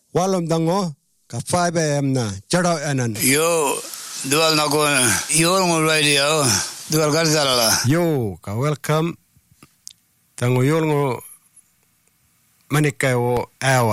walom dango ka 5 am na charo anan Yo dual na ko yo mo radio dual garzala yo ka welcome tango yo ngo manikay o awa